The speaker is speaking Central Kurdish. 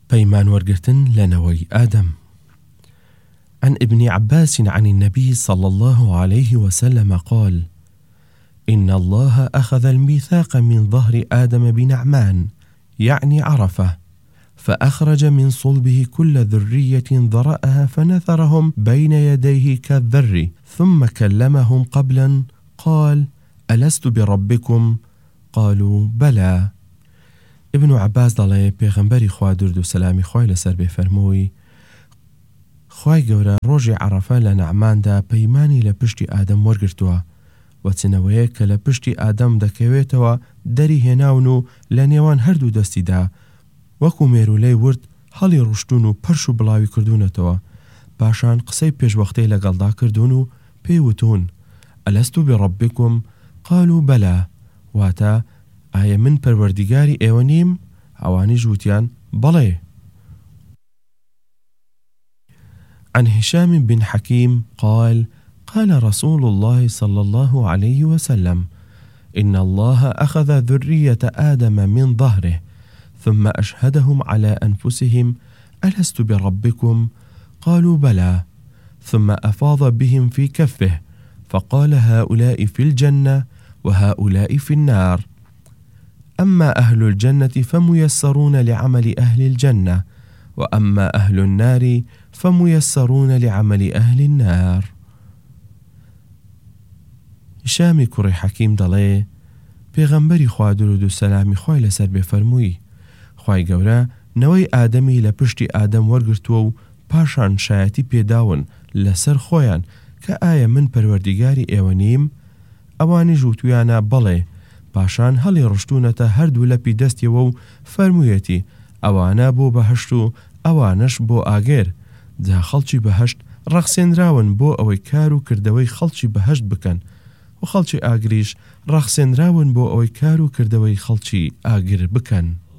پەیمان وەرگرتن لەنەوەی ئادەم. عن ابن عباس عن النبي صلى الله عليه وسلم قال: إن الله أخذ الميثاق من ظهر آدم بنعمان، يعني عرفة، فأخرج من صلبه كل ذرية ذرأها فنثرهم بين يديه كالذر، ثم كلمهم قبلا قال: ألست بربكم؟ قالوا بلى. ابن عباس دەڵێ پێغەمبەری خوا درود و سەلامی خوای لەسەر بێ فەرمووی: خوای گەورە ڕۆژی عەرەفە لە نەعماندا پەیمانی لە پشتی ئادەم وەرگرتووە، وەچنەوەیە کە لە پشتی ئادەم دەکەوێتەوە دەری هێناون و لە نێوان هەردوو دەستیدا وەکو مێرولەی ورد هەڵی ڕشتون و پەرش و بڵاوی کردوونەتەوە. پاشان قسەی پێشوەختەی لەگەڵدا کردوون و پێی وتون: ئەلەست بڕەبیکم؟ قالوا بەلا، واتە ئایا من پەروەردیگاری ئێوە نیم؟ ئەوانیش وتیان بەڵێ. عن هشام بن حكيم قال: قال رسول الله صلى الله عليه وسلم: إن الله أخذ ذرية آدم من ظهره ثم أشهدهم على أنفسهم: ألست بربكم؟ قالوا بلى، ثم أفاض بهم في كفه فقال: هؤلاء في الجنة وهؤلاء في النار، أما أهل الجنة فميسرون لعمل أهل الجنة، وأما أهل النار فميسرون لعمل أهل النار. هشامی کوڕی حەکیم دەڵێ پێغەمبەری خوا درود و سەلامی خوای لەسەر بێ فەرمووی: خوای گەورە نەوەی ئادەمی لە پشتی ئادەم وەرگرتووە و پاشان شایەتی پێداون لەسەر خۆیان کە ئایا من پەروەردیگاری ئێوە نیم؟ ئەوانیش وتویانە بەڵێ. پاشان هەڵی ڕشتوونەتە هەردوو لەپی دەستیەوە و فەرموویەتی: ئەوانە بۆ بەهەشت و ئەوانەش بۆ ئاگێر. جا خەڵکی بەهەشت ڕەخسێنراون بۆ ئەوەی کار و کردەوەی خەڵکی بەهەشت بکەن، و خەڵکی ئاگریش ڕەخسێنراون بۆ ئەوەی کار و کردەوەی خەڵکی ئاگر بکەن.